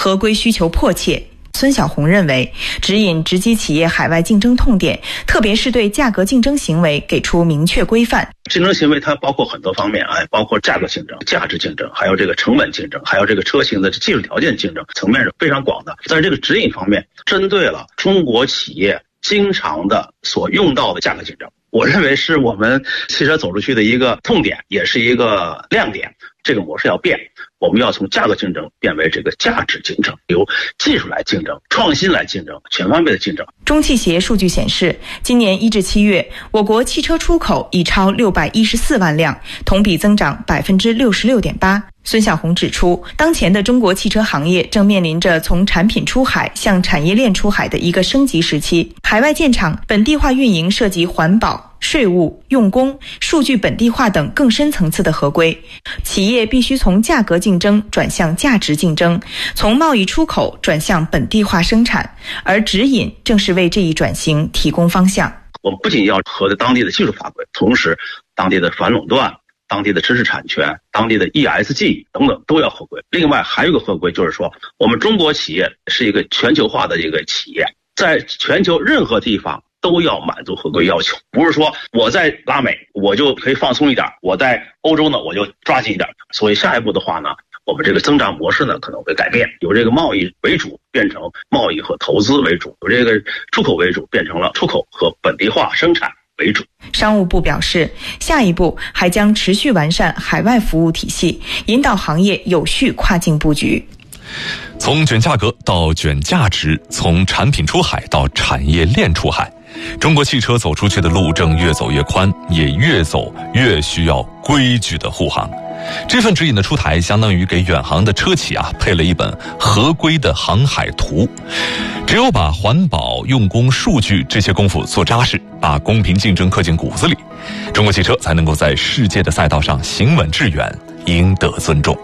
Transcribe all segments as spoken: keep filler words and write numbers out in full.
合规需求迫切。孙晓红认为，指引直击企业海外竞争痛点，特别是对价格竞争行为给出明确规范。 竞争行为它包括很多方面，哎，包括价格竞争、价值竞争，还有这个成本竞争，还有这个车型的技术条件竞争，层面是非常广的。在这个指引方面，针对了中国企业经常的所用到的价格竞争，我认为是我们汽车走出去的一个痛点，也是一个亮点。这个模式要变，我们要从价格竞争变为这个价值竞争，由技术来竞争、创新来竞争、全方位的竞争。 中汽协数据显示，今年一至七月，我国汽车出口已超六百一十四万辆，同比增长百分之六十六点八。孙晓红指出，当前的中国汽车行业正面临着从产品出海向产业链出海的一个升级时期。海外建厂、本地化运营涉及环保、税务、用工、数据本地化等更深层次的合规，企业必须从价格竞争转向价值竞争，从贸易出口转向本地化生产，而指引正是为这一转型提供方向。 我们不仅要合着当地的技术法规，同时当地的反垄断、当地的知识产权、当地的 E S G 等等都要合规。另外还有一个合规，就是说我们中国企业是一个全球化的一个企业，在全球任何地方都要满足合规要求，不是说我在拉美我就可以放松一点，我在欧洲呢我就抓紧一点。所以下一步的话呢，我们这个增长模式呢可能会改变，由这个贸易为主变成贸易和投资为主，由这个出口为主变成了出口和本地化生产为主。 商务部表示，下一步还将持续完善海外服务体系，引导行业有序跨境布局。 从卷价格到卷价值，从产品出海到产业链出海，中国汽车走出去的路正越走越宽，也越走越需要规矩的护航。这份指引的出台，相当于给远航的车企啊配了一本合规的航海图。只有把环保、用工、数据这些功夫做扎实，把公平竞争刻进骨子里，中国汽车才能够在世界的赛道上行稳致远，赢得尊重。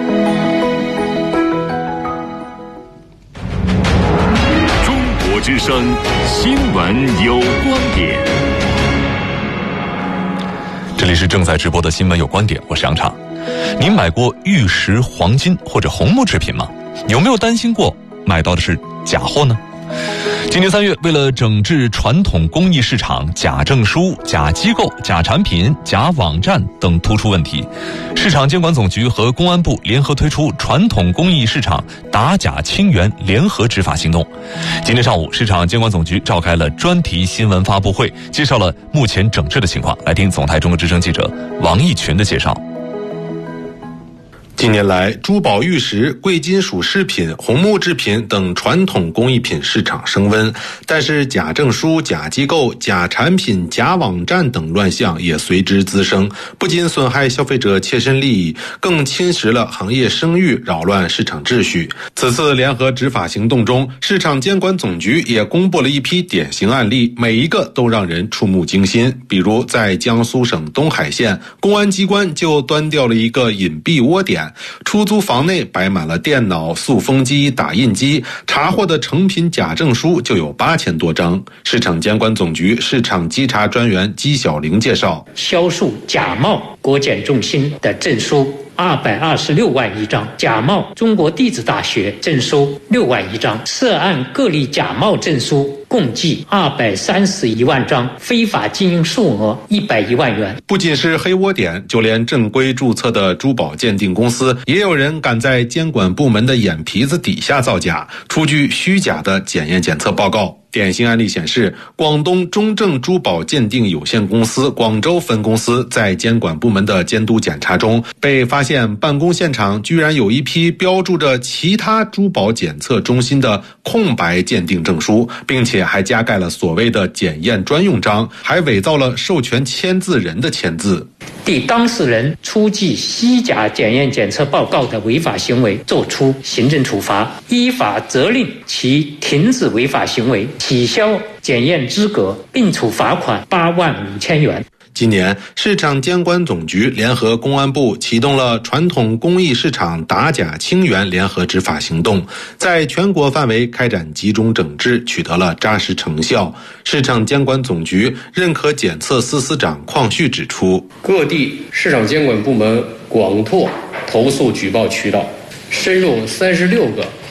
中国之声新闻有观点。 这里是正在直播的新闻有观点，我是杨畅。您买过玉石、黄金或者红木制品吗？有没有担心过买到的是假货呢？今年三月，为了整治传统工艺市场假证书、假机构、假产品、假网站等突出问题，市场监管总局和公安部联合推出传统工艺市场打假清源联合执法行动。今天上午，市场监管总局召开了专题新闻发布会，介绍了目前整治的情况。来听总台中国之声记者王义群的介绍。 近年来，珠宝、玉石、贵金属饰品、红木制品等传统工艺品市场升温，但是假证书、假机构、假产品、假网站等乱象也随之滋生，不仅损害消费者切身利益，更侵蚀了行业声誉，扰乱市场秩序。此次联合执法行动中，市场监管总局也公布了一批典型案例，每一个都让人触目惊心。比如在江苏省东海县，公安机关就端掉了一个隐蔽窝点，出租房内摆满了电脑、塑封机、打印机，查获的成品假证书就有八千多张。市场监管总局市场稽查专员姬小玲介绍， 销售假冒国检中心的证书二百二十六万一张，假冒中国地质大学证书六万一张，涉案各类假冒证书共计二百三十一万张，非法经营数额一百一万元。 不仅是黑窝点，就连正规注册的珠宝鉴定公司，也有人敢在监管部门的眼皮子底下造假，出具虚假的检验检测报告。典型案例显示，广东中正珠宝鉴定有限公司广州分公司在监管部门的监督检查中，被发现办公现场居然有一批标注着其他珠宝检测中心的空白鉴定证书，并且还加盖了所谓的检验专用章，还伪造了授权签字人的签字。 对当事人出具虚假检验检测报告的违法行为作出行政处罚，依法责令其停止违法行为，取消检验资格，并处罚款八万五千元。 今年，市场监管总局联合公安部启动了传统工艺市场打假清源联合执法行动，在全国范围开展集中整治，取得了扎实成效。市场监管总局认可检测司司长邝旭指出， 各地市场监管部门广拓投诉举报渠道，深入三十六个